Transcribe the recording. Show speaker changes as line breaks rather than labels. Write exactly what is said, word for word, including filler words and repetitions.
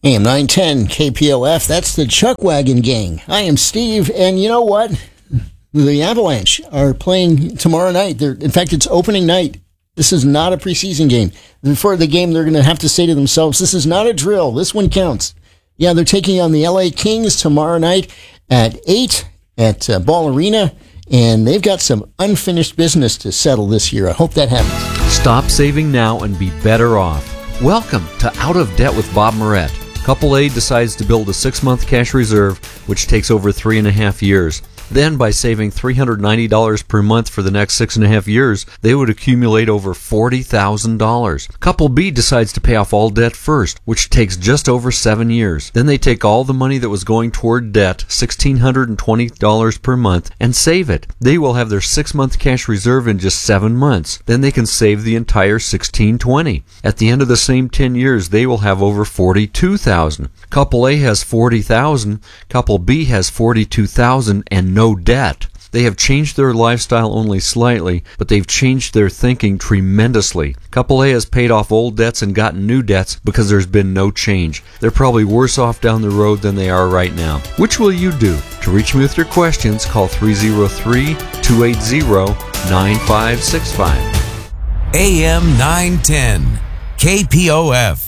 A M nine ten K P O F, that's the Chuck Wagon Gang. I am Steve, and you know what? The Avalanche are playing tomorrow night. They're, in fact, it's opening night. This is not a preseason game. Before the game, they're going to have to say to themselves, this is not a drill. This one counts. Yeah, they're taking on the L A Kings tomorrow night at eight at uh, Ball Arena, and they've got some unfinished business to settle this year. I hope that happens.
Stop saving now and be better off. Welcome to Out of Debt with Bob Moret. Couple A decides to build a six-month cash reserve, which takes over three and a half years. Then, by saving three hundred ninety dollars per month for the next six and a half years, they would accumulate over forty thousand dollars. Couple B decides to pay off all debt first, which takes just over seven years. Then they take all the money that was going toward debt, one thousand six hundred twenty dollars per month, and save it. They will have their six-month cash reserve in just seven months. Then they can save the entire one thousand six hundred twenty dollars. At the end of the same ten years, they will have over forty-two thousand dollars. Couple A has forty thousand dollars, Couple B has forty-two thousand dollars, and no debt. They have changed their lifestyle only slightly, but they've changed their thinking tremendously. Couple A has paid off old debts and gotten new debts because there's been no change. They're probably worse off down the road than they are right now. Which will you do? To reach me with your questions, call three oh three, two eight zero, nine five six five.
A M nine ten, K P O F.